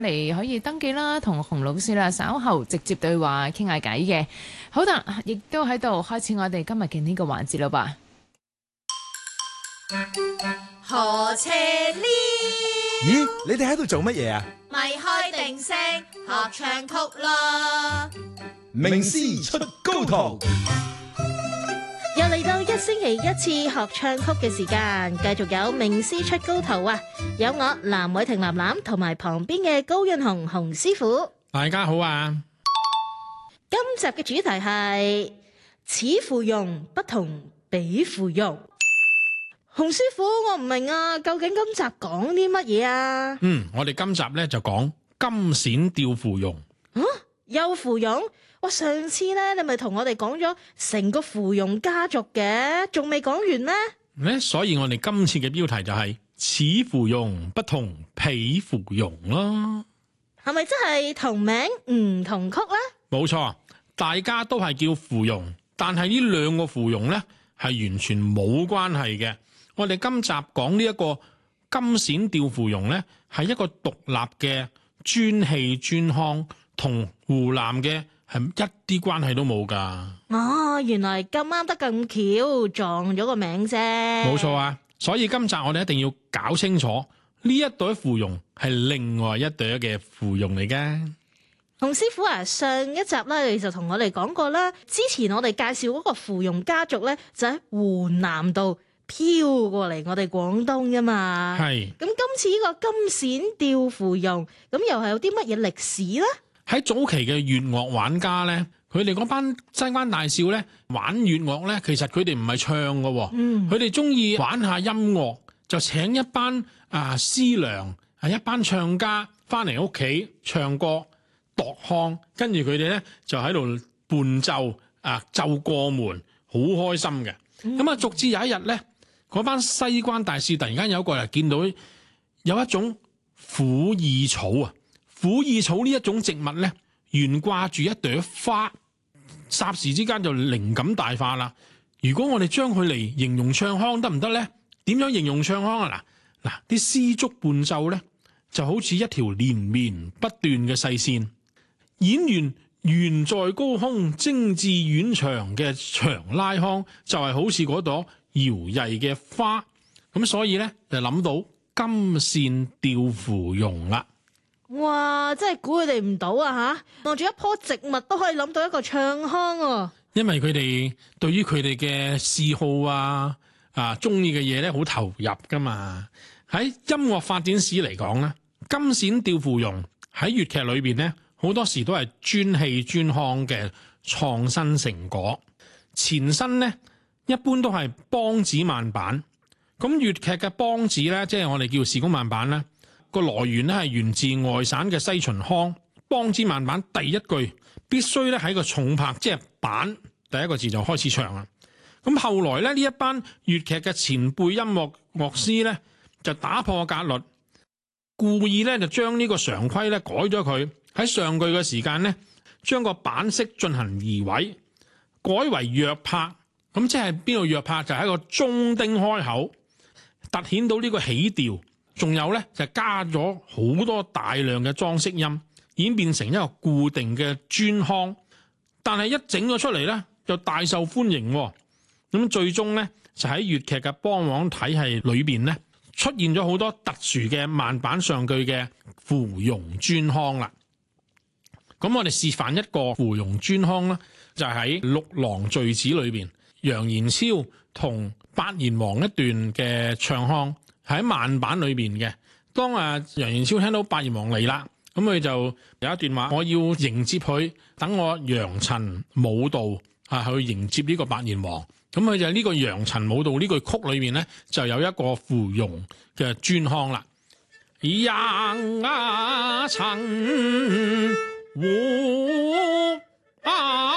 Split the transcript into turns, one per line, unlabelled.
嚟可以登記啦，同洪老師啦稍後直接對話傾下偈嘅。好啦，亦都喺度開始我哋今日嘅呢個環節啦吧。
何車呢？
咦，你哋喺度做乜嘢啊？
咪開定聲學唱曲咯！
名師出高徒，
又嚟到一星期一次學唱曲嘅時間，繼續有名師出高徒啊！有我藍偉霆藍藍同埋旁邊嘅高潤雄洪師傅。
大家好啊！
今集嘅主題係此芙蓉不同彼芙蓉。洪師傅，我唔明啊，究竟今集講啲乜嘢啊？
我哋今集咧就講金閃吊芙蓉。
有芙蓉？哇，上次咧你咪同我哋講咗成個芙蓉家族嘅，仲未講完咩？
所以我哋今次嘅標題就係此芙蓉不同彼芙蓉咯。
係咪真係同名唔同曲咧？
冇錯，大家都係叫芙蓉，但係呢兩個芙蓉咧係完全冇關係嘅。我哋今集講呢一個金閃吊芙蓉咧，係一個獨立嘅專戲專腔，同湖南嘅係一啲關係都冇噶。
原來咁啱得咁巧，撞咗個名啫。
冇錯啊，所以今集我哋一定要搞清楚呢一對芙蓉係另外一對嘅芙蓉嚟嘅。
洪師傅啊，上一集咧你就同我哋講過啦，之前我哋介紹嗰個芙蓉家族咧就喺湖南度飄過嚟我哋廣東噶嘛。係。咁今次呢個金閃吊芙蓉，咁又係有啲乜嘢歷史咧？
喺早期嘅粵樂玩家咧，佢哋嗰班西關大少咧玩粵樂咧，其實佢哋唔係唱噶，佢哋中意玩下音樂，就請一班師娘一班唱家翻嚟屋企唱歌度腔，跟住佢哋咧就喺度伴奏奏過門，好開心嘅。咁逐至有一日咧，嗰班西關大使突然間有一個人見到有一種虎耳草啊，虎耳草呢一種植物咧，懸掛住一朵花，霎時之間就靈感大發啦。如果我哋將佢嚟形容唱腔得唔得咧？點樣形容唱腔啊？嗱，啲絲竹伴奏咧就好似一條連綿不斷嘅細線，演員懸在高空精緻遠長嘅長拉腔，就係好似嗰朵搖曳嘅花。咁所以咧就諗到金閃吊芙蓉啦。
哇！真係估佢哋唔到啊吓，望住一棵植物都可以諗到一個唱腔啊。因為
佢哋對於佢哋嘅嗜好中意嘅嘢咧好投入噶嘛。喺音樂發展史嚟講咧，金閃吊芙蓉喺粵劇裏邊咧好多時都係專戲專腔嘅創新成果。前身咧一般都係梆子慢板。咁粵劇嘅梆子咧，即係我哋叫時工慢板咧，個來源咧係源自外省嘅西秦腔。梆子慢板第一句必須咧喺個重拍，即係板第一個字就開始唱啦。咁後來咧呢一班粵劇嘅前輩音樂樂師咧就打破格律，故意咧就將呢個常規咧改咗佢，喺上句嘅時間咧將個板式進行移位，改為弱拍。咁即係邊度弱拍？就係一個中丁開口，凸顯到呢個起調。仲有咧就加咗好多大量嘅裝飾音，演變成一個固定嘅專腔。但係一整咗出嚟咧就大受歡迎。咁最終咧就喺粵劇嘅梆黃體系裏邊咧出現咗好多特殊嘅慢板上句嘅芙蓉專腔啦。咁我哋示範一個芙蓉專腔啦，就係喺《六郎序子》裏邊，楊延超同八賢王一段嘅唱腔喺慢板裏邊嘅。當楊延超聽到八賢王嚟啦，咁佢就有一段話：我要迎接佢，等我揚塵舞蹈去迎接呢個八賢王。咁佢就呢個揚塵舞蹈呢句曲裏面咧，就有一個芙蓉嘅專腔啦。揚塵舞